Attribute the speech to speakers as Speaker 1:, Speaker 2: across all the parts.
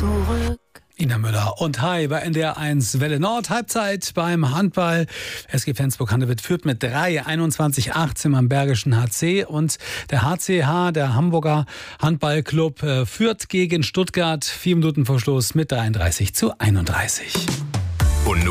Speaker 1: zurück.
Speaker 2: Ina Müller und Hi bei NDR1 Welle Nord. Halbzeit beim Handball. SG Flensburg-Handewitt führt mit 3:21:18 am Bergischen HC. Und der HCH, der Hamburger Handballclub, führt gegen Stuttgart 4 Minuten vor Schluss mit 33:31.
Speaker 3: Und nu?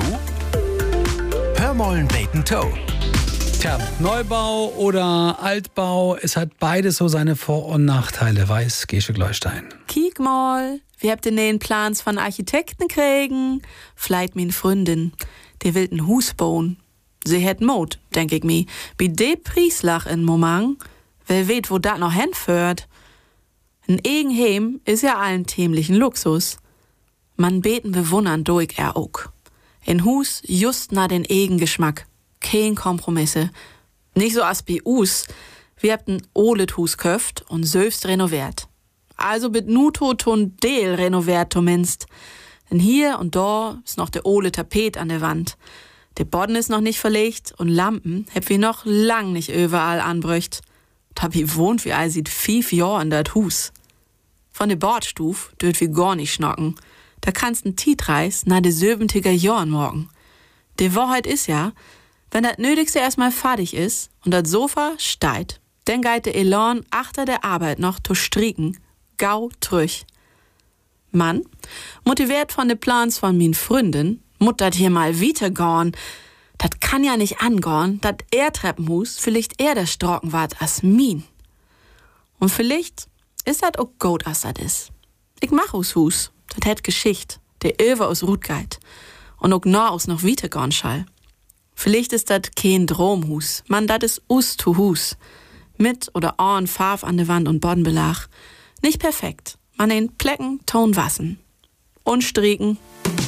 Speaker 3: Hör mollen Bacon Toe.
Speaker 2: Tja, Neubau oder Altbau, es hat beides so seine Vor- und Nachteile, weiß Gesche Gleustein.
Speaker 1: Kiek mal, wir habt den neuen Plans von Architekten kriegen. Vielleicht min Freundin, der will ein Hus bauen. Sie hätt Mut, denk ich mi. Wie de Prieslach in Moment, wer weet, wo dat noch hinführt. Ein Egenheim is ja allen themlichen Luxus. Man beten bewundern durch er auch. In Hus just na den Egengeschmack. Kein Kompromisse. Nicht so as bei us. Wir habt ein olet Hus köft und selbst renoviert. Also mit Nuto ton Deel renoviert zumindest. Denn hier und da ist noch der ole Tapet an der Wand. Der Boden ist noch nicht verlegt und Lampen hab wir noch lang nicht überall anbrücht. Da wie wohnt wie all sieht 5 Jahr in dat Hus. Von der Bordstuf dürft wir gar nicht schnocken. Da kannst ein Tietreis na de 70er Jahren morgen. Die Wahrheit ist ja, wenn das Nötigste erstmal fertig ist und das Sofa steigt, dann geht der Elan achter der Arbeit noch zu stricken, gau trüch. Mann, motiviert von den Plans von min Freundin, mut dat hier mal weitergorn. Dat kann ja nicht angorn, dat er Treppenhus vielleicht eher der Strocken wart as min. Und vielleicht ist dat auch gut, as dat is. Ich mach aus Hus, dat hätt Geschicht, der Över aus Rutgeit und auch nah aus noch weitergorn schall. Vielleicht ist dat kein Dromhus, man, dat is us to Hus. Mit oder an Farb an der Wand und Bodenbelag. Nicht perfekt, man in Plecken, Ton wassen. Und strieken.